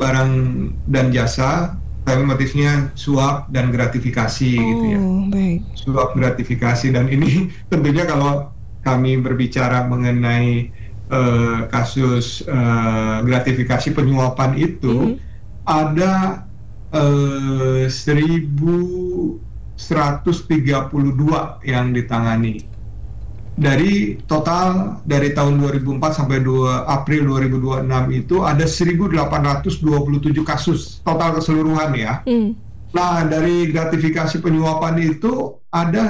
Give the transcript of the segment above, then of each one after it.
barang dan jasa, tapi motifnya suap dan gratifikasi gitu ya. Baik. Suap gratifikasi, dan ini tentunya kalau kami berbicara mengenai kasus gratifikasi penyuapan itu, ada 1.132 yang ditangani. Dari total dari tahun 2004 sampai April 2026 itu ada 1.827 kasus total keseluruhan ya. Nah, dari gratifikasi penyuapan itu ada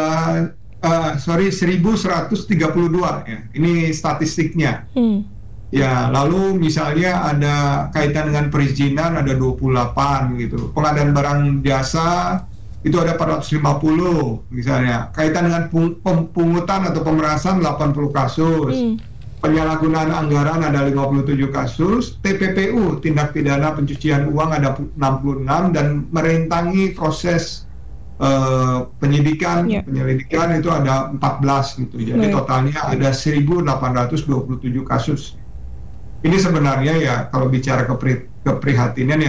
1.132 ya. Ini statistiknya. Ya, lalu misalnya ada kaitan dengan perizinan ada 28 gitu. Pengadaan barang jasa itu ada 450 misalnya. Kaitan dengan pemungutan atau pemerasan 80 kasus. Penyalahgunaan anggaran ada 57 kasus. TPPU, tindak pidana pencucian uang, ada 66, dan merintangi proses penyelidikan itu ada 14 gitu. Jadi totalnya ada 1.827 kasus. Ini sebenarnya ya kalau bicara keprihatinan.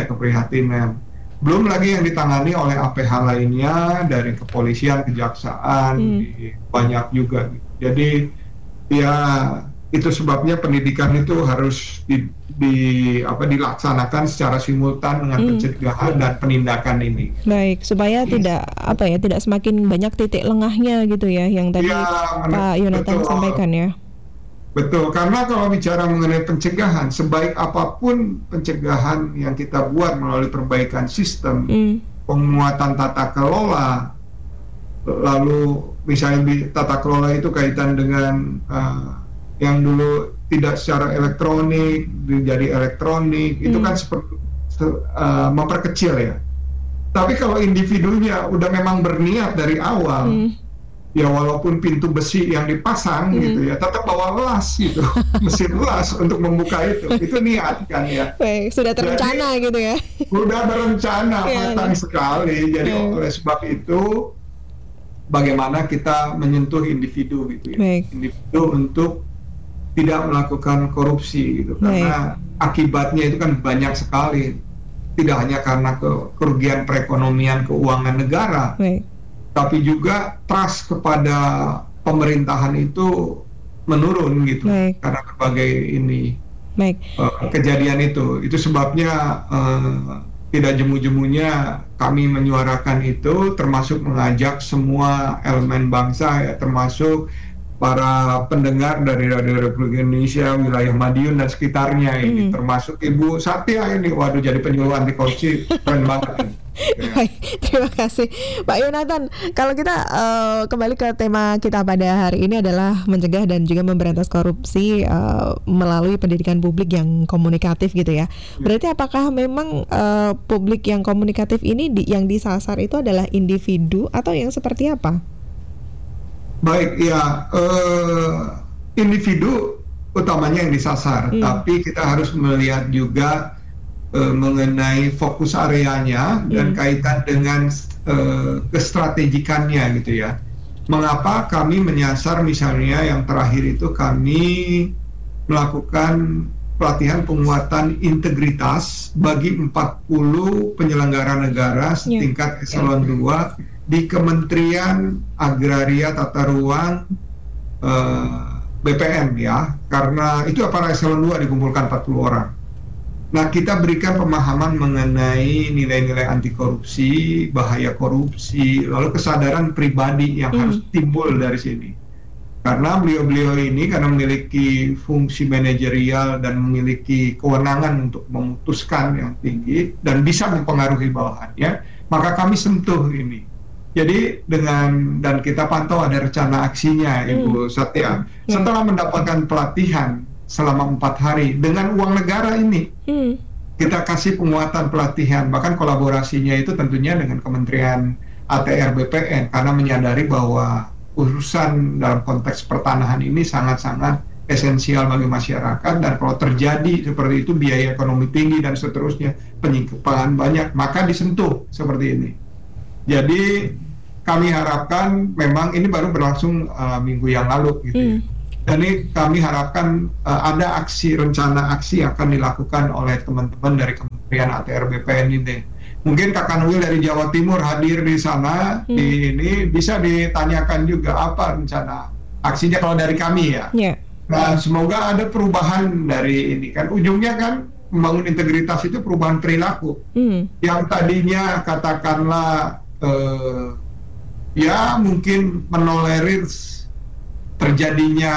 Belum lagi yang ditangani oleh APH lainnya dari kepolisian, kejaksaan, banyak juga. Jadi ya itu sebabnya pendidikan itu harus dilaksanakan secara simultan dengan pencegahan dan penindakan ini. Baik, supaya tidak semakin banyak titik lengahnya gitu ya, yang tadi Pak Yonatan sampaikan ya. Betul, karena kalau bicara mengenai pencegahan, sebaik apapun pencegahan yang kita buat melalui perbaikan sistem, penguatan tata kelola, lalu misalnya tata kelola itu kaitan dengan yang dulu tidak secara elektronik, jadi elektronik, itu kan seperti memperkecil ya. Tapi kalau individunya udah memang berniat dari awal, ya walaupun pintu besi yang dipasang gitu ya, tetap bawa las gitu, mesin las untuk membuka itu niat kan ya. Baik, sudah terencana gitu ya. Sudah berencana, matang sekali. Jadi oleh sebab itu, bagaimana kita menyentuh individu gitu ya, individu untuk tidak melakukan korupsi gitu, karena akibatnya itu kan banyak sekali, tidak hanya karena kerugian perekonomian keuangan negara. Tapi juga trust kepada pemerintahan itu menurun gitu karena berbagai kejadian itu. Itu sebabnya tidak jemu-jemunya kami menyuarakan itu, termasuk mengajak semua elemen bangsa ya, termasuk para pendengar dari Radio Republik Indonesia, wilayah Madiun dan sekitarnya ini, termasuk Ibu Satya ini, waduh jadi penyuluh anti korupsi, keren banget ini. Baik, terima kasih Pak Yonatan. Kalau kita kembali ke tema kita pada hari ini adalah mencegah dan juga memberantas korupsi melalui pendidikan publik yang komunikatif gitu ya. Berarti apakah memang publik yang komunikatif ini yang disasar itu adalah individu atau yang seperti apa? Baik, ya individu utamanya yang disasar, tapi kita harus melihat juga mengenai fokus areanya dan kaitan dengan kestrategikannya gitu ya. Mengapa kami menyasar misalnya yang terakhir itu kami melakukan pelatihan penguatan integritas bagi 40 penyelenggara negara setingkat eselon 2 di Kementerian Agraria Tata Ruang BPN ya, karena itu para eselon 2 dikumpulkan 40 orang. Nah, kita berikan pemahaman mengenai nilai-nilai anti korupsi, bahaya korupsi, lalu kesadaran pribadi yang harus timbul dari sini. Karena beliau-beliau ini karena memiliki fungsi manajerial dan memiliki kewenangan untuk memutuskan yang tinggi dan bisa mempengaruhi bawahannya, maka kami sentuh ini. Jadi dan kita pantau ada rencana aksinya Ibu Satya. Setelah mendapatkan pelatihan selama 4 hari dengan uang negara ini, kita kasih penguatan pelatihan, bahkan kolaborasinya itu tentunya dengan Kementerian ATR BPN, karena menyadari bahwa urusan dalam konteks pertanahan ini sangat-sangat esensial bagi masyarakat, dan kalau terjadi seperti itu biaya ekonomi tinggi dan seterusnya, penyimpangan banyak, maka disentuh seperti ini. Jadi kami harapkan, memang ini baru berlangsung minggu yang lalu gitu ya. Dan ini kami harapkan ada rencana aksi yang akan dilakukan oleh teman-teman dari Kementerian Kementerian ATR BPN ini. Mungkin Kakak Nuyul dari Jawa Timur hadir di sana, di ini bisa ditanyakan juga apa rencana aksinya kalau dari kami ya. Yeah. Nah, semoga ada perubahan dari ini kan. Ujungnya kan membangun integritas itu perubahan perilaku. Yang tadinya katakanlah ya mungkin menolerir terjadinya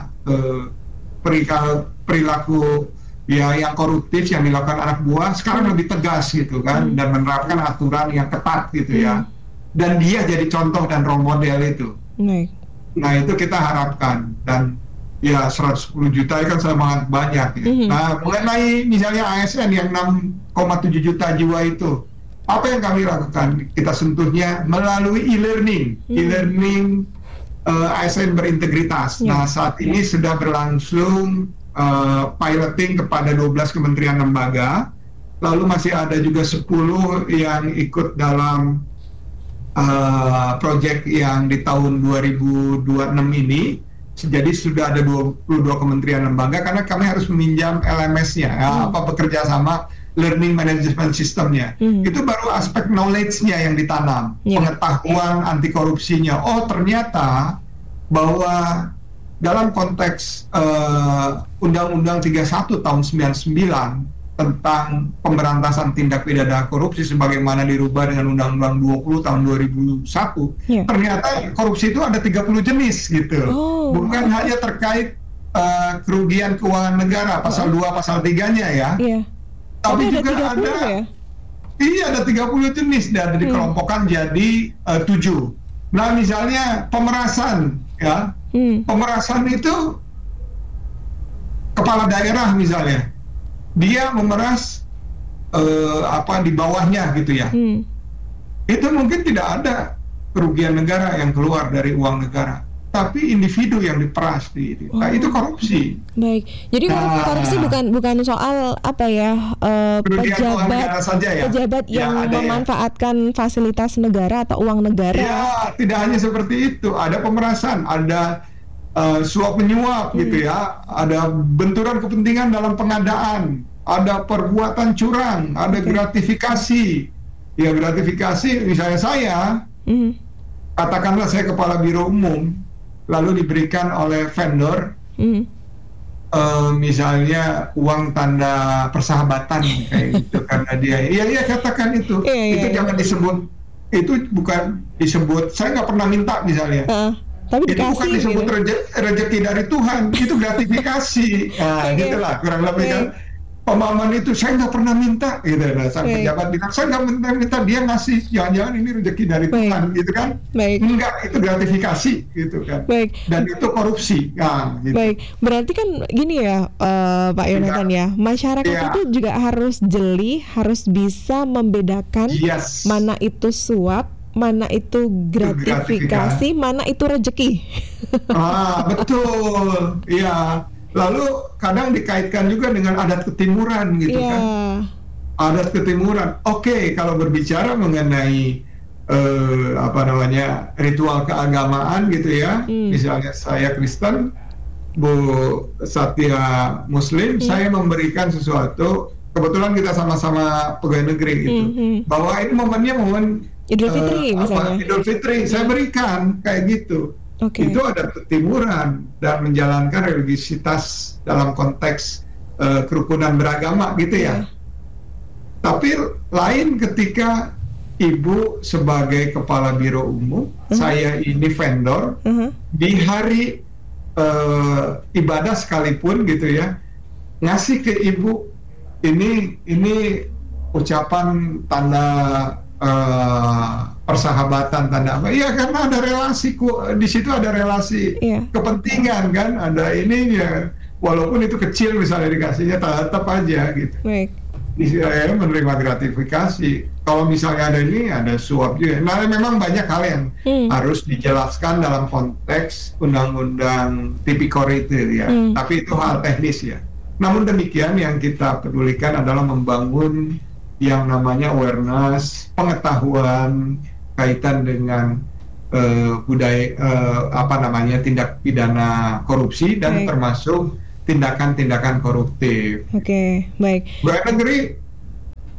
perilaku ya yang koruptif yang dilakukan anak buah, sekarang lebih tegas gitu kan, dan menerapkan aturan yang ketat gitu ya, dan dia jadi contoh dan role model itu. Nah itu kita harapkan, dan ya 110 juta kan sangat banyak ya. Nah mengenai misalnya ASN yang 6,7 juta jiwa itu, apa yang kami lakukan? Kita sentuhnya melalui e-learning ASN berintegritas. Nah saat ini sudah berlangsung piloting kepada 12 kementerian lembaga, lalu masih ada juga 10 yang ikut dalam proyek yang di tahun 2026 ini. Jadi sudah ada 22 kementerian lembaga, karena kami harus meminjam LMS-nya, bekerja sama learning management system-nya. Itu baru aspek knowledge-nya yang ditanam, pengetahuan anti korupsinya. Oh ternyata bahwa dalam konteks Undang-Undang 31 tahun 99 tentang pemberantasan tindak pidana korupsi sebagaimana dirubah dengan Undang-Undang 20 tahun 2001, ternyata korupsi itu ada 30 jenis gitu. Bukan hanya terkait kerugian keuangan negara pasal 2 pasal 3-nya ya. Tapi juga ada ada 30 jenis, dan dikelompokkan jadi 7. Nah misalnya pemerasan ya. Pemerasan itu kepala daerah misalnya, dia memeras di bawahnya gitu ya. Itu mungkin tidak ada kerugian negara yang keluar dari uang negara, tapi individu yang diperas nah itu korupsi. Baik, jadi korupsi bukan soal pejabat yang memanfaatkan fasilitas negara atau uang negara. Ya, tidak hanya seperti itu. Ada pemerasan, ada suap menyuap gitu ya, ada benturan kepentingan dalam pengadaan, ada perbuatan curang, ada gratifikasi. Ya gratifikasi, misalnya saya, katakanlah saya kepala biro umum, lalu diberikan oleh vendor misalnya uang tanda persahabatan kayak gitu, karena dia katakan itu jangan disebut, itu bukan disebut, saya nggak pernah minta misalnya, tapi itu bukan disebut gitu. Rezeki dari Tuhan, itu gratifikasi. Nah gitulah kurang lebih kan. Pemahaman itu saya nggak pernah minta gitu. Nah, sang pejabat bilang saya nggak minta, dia ngasih, jangan-jangan ini rezeki dari Tuhan gitu kan. Enggak, itu gratifikasi gitu kan. Dan itu korupsi. Nah, gitu. Baik, berarti kan gini ya Pak Yonatan ya, masyarakat itu juga harus jeli, harus bisa membedakan mana itu suap, mana itu gratifikasi, mana itu rezeki. Betul, iya. Lalu kadang dikaitkan juga dengan adat ketimuran gitu kan. Adat ketimuran. Oke, kalau berbicara mengenai ritual keagamaan gitu ya. Misalnya saya Kristen, Bu Satya Muslim, saya memberikan sesuatu. Kebetulan kita sama-sama pegawai negeri gitu. Bahwa ini momennya momen Idul Fitri misalnya. Idul Fitri, saya berikan kayak gitu. Itu ada ketimuran dan menjalankan religiositas dalam konteks kerukunan beragama gitu ya. Tapi lain ketika Ibu sebagai kepala biro umum, saya ini vendor, di hari ibadah sekalipun gitu ya, ngasih ke Ibu ini ucapan tanda persahabatan, tanda apa? Iya, karena ada relasi, di situ ada relasi kepentingan kan, ada ini ya, walaupun itu kecil misalnya dikasihnya, tetap aja gitu. Saya menerima gratifikasi. Kalau misalnya ada ini, ada suap juga. Nah, memang banyak hal yang harus dijelaskan dalam konteks undang-undang tipikor itu ya. Tapi itu hal teknis ya. Namun demikian, yang kita pedulikan adalah membangun yang namanya awareness, pengetahuan kaitan dengan budaya tindak pidana korupsi dan termasuk tindakan-tindakan koruptif. Baik. Pegawai negeri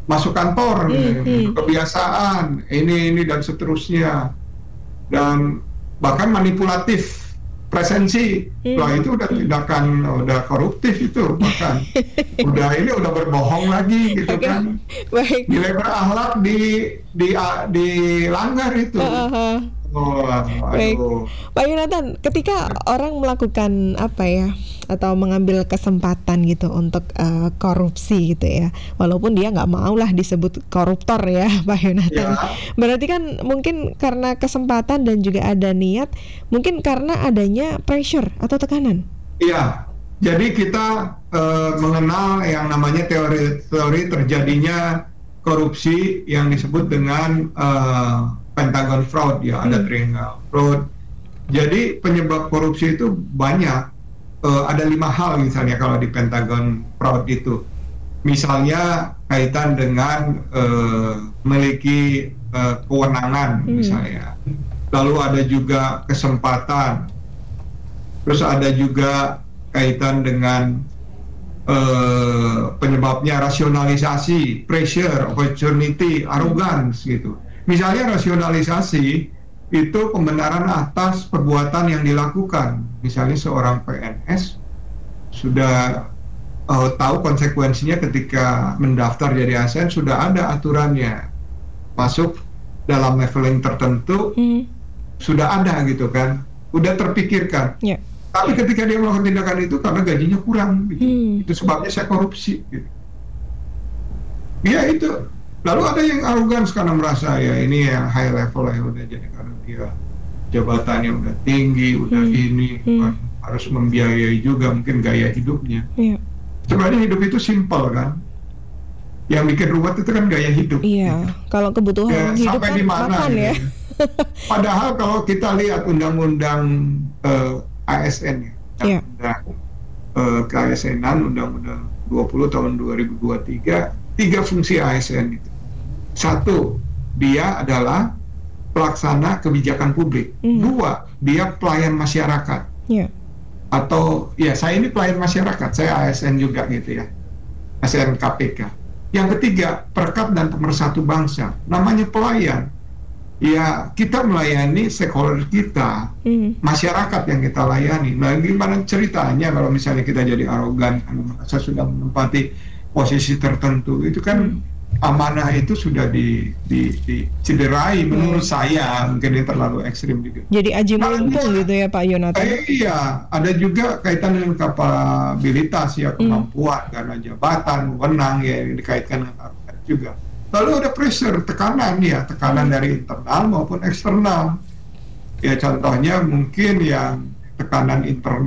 masuk kantor, kebiasaan ini dan seterusnya, dan bahkan manipulatif presensi. Wah, itu udah tindakan, udah koruptif itu, bahkan udah berbohong lagi gitu. Okay. Kan baik. Nilai berakhlak dilanggar itu. Baik, Pak Yonatan, ketika orang melakukan apa ya, atau mengambil kesempatan gitu untuk korupsi gitu ya, walaupun dia nggak mau lah disebut koruptor ya, Pak Yonatan. Ya. Berarti kan mungkin karena kesempatan dan juga ada niat, mungkin karena adanya pressure atau tekanan. Iya, jadi kita mengenal yang namanya teori terjadinya korupsi yang disebut dengan Pentagon fraud, ya, ada triangle fraud. Jadi penyebab korupsi itu banyak. Ada 5 hal misalnya kalau di Pentagon fraud itu. Misalnya kaitan dengan memiliki kewenangan misalnya. Lalu ada juga kesempatan. Terus ada juga kaitan dengan penyebabnya rasionalisasi, pressure, opportunity, arrogance gitu. Misalnya rasionalisasi itu pembenaran atas perbuatan yang dilakukan. Misalnya seorang PNS sudah tahu konsekuensinya ketika mendaftar jadi ASN, sudah ada aturannya. Masuk dalam leveling tertentu, sudah ada gitu kan, udah terpikirkan. Yeah. Tapi ketika dia melakukan tindakan itu karena gajinya kurang, gitu. Itu sebabnya saya korupsi. Gitu. Ya itu. Lalu ada yang arogan karena merasa ya ini yang high level ya, udah jadi karena dia jabatannya udah tinggi, udah ini harus membiayai juga mungkin gaya hidupnya. Yeah. Sebenarnya hidup itu simpel kan. Yang bikin ruwet itu kan gaya hidup. Iya. Gitu. Kalau kebutuhan ya, hidup kan makan ya. Padahal kalau kita lihat undang-undang ASN ya, KASN-an Undang-Undang 20 tahun 2023, 3 fungsi ASN itu. 1, dia adalah pelaksana kebijakan publik. 2, dia pelayan masyarakat. Yeah. Atau ya saya ini pelayan masyarakat, saya ASN juga gitu ya, ASN KPK. Yang ketiga, perekat dan pemersatu bangsa. Namanya pelayan. Ya kita melayani stakeholder kita, masyarakat yang kita layani. Nah gimana ceritanya kalau misalnya kita jadi arogan karena merasa sudah menempati posisi tertentu, itu kan amanah itu sudah dicederai menurut saya. Mungkin ini terlalu ekstrim juga. Jadi aji mumpung gitu ya Pak Yonatan. Iya, ada juga kaitan dengan kapabilitas ya, kemampuan karena jabatan, wewenang ya, yang dikaitkan dengan arogan juga. Lalu ada pressure, tekanan ya, tekanan dari internal maupun eksternal. Ya contohnya mungkin yang tekanan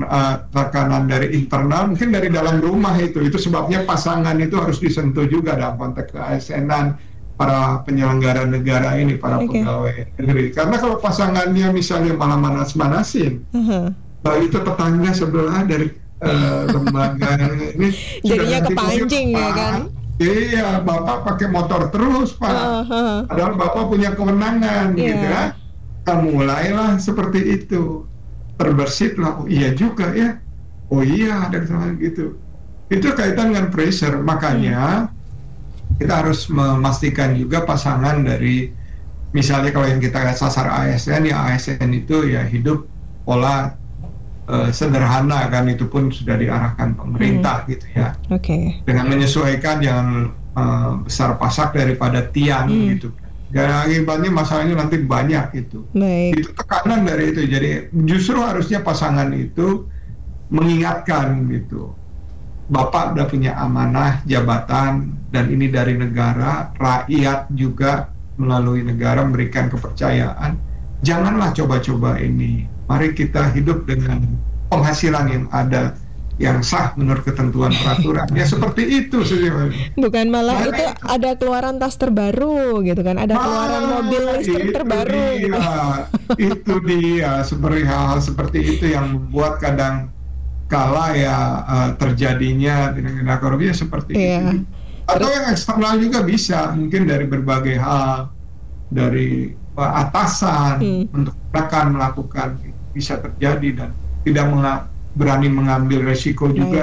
dari internal, mungkin dari dalam rumah itu sebabnya pasangan itu harus disentuh juga dalam konteks ASN-an para penyelenggara negara ini, para pegawai negeri. Karena kalau pasangannya misalnya malah manas-manasin, itu tetangga sebelah dari lembaga ini jadinya kepancing ya kan. Iya, Bapak pakai motor terus, Pak. Padahal Bapak punya kewenangan, gitu kan. Mulailah seperti itu. Terbesitlah, oh iya juga ya. Oh iya, ada kesalahan gitu. Itu kaitan dengan pressure. Makanya kita harus memastikan juga pasangan dari, misalnya kalau yang kita sasar ASN, ya ASN itu ya hidup pola sederhana kan, itu pun sudah diarahkan pemerintah gitu ya. Dengan menyesuaikan jangan besar pasak daripada tiang gitu. Dan akibatnya masalahnya nanti banyak itu. Itu tekanan dari itu. Jadi justru harusnya pasangan itu mengingatkan gitu. Bapak udah punya amanah jabatan dan ini dari negara, rakyat juga melalui negara memberikan kepercayaan. Janganlah coba-coba ini. Mari kita hidup dengan penghasilan yang ada, yang sah menurut ketentuan peraturan. Ya seperti itu sebenarnya. Bukan malah itu ada keluaran tas terbaru gitu kan, ada keluaran mobil listrik terbaru dia, gitu. Itu dia, seperti hal seperti itu yang membuat kadang kala ya terjadinya tindak korupsi seperti itu. Atau yang eksternal juga bisa, mungkin dari berbagai hal, dari atasan untuk melakukan bisa terjadi dan tidak berani mengambil resiko juga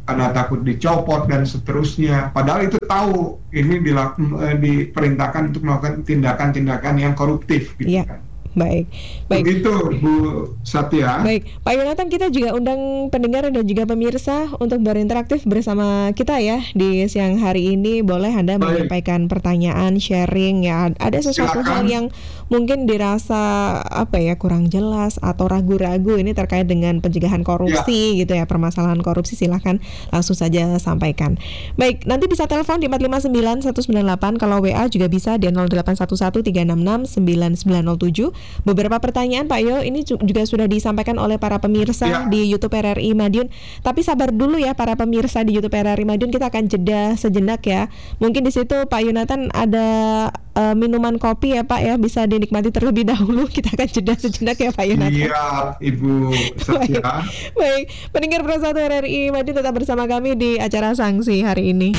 karena takut dicopot dan seterusnya. Padahal itu tahu ini diperintahkan untuk melakukan tindakan-tindakan yang koruptif gitu kan. Baik. Begitu Bu Satya. Baik, Pak Yonatan, kita juga undang pendengar dan juga pemirsa untuk berinteraktif bersama kita ya di siang hari ini. Boleh Anda menyampaikan pertanyaan, sharing ya. Ada sesuatu hal yang mungkin dirasa kurang jelas atau ragu-ragu ini terkait dengan pencegahan korupsi gitu ya, permasalahan korupsi, silahkan langsung saja sampaikan. Baik, nanti bisa telepon di 459 198, kalau WA juga bisa di 0811 366 9907. Beberapa pertanyaan Pak Yo ini juga sudah disampaikan oleh para pemirsa di YouTube RRI Madiun. Tapi sabar dulu ya para pemirsa di YouTube RRI Madiun, kita akan jeda sejenak ya. Mungkin di situ Pak Yonatan ada minuman kopi ya Pak ya, bisa dinikmati terlebih dahulu. Kita akan jeda sejenak ya Pak Yonatan. Iya Ibu Satya. Baik, pendengar Pro 1 RRI Madiun tetap bersama kami di acara Sanksi hari ini.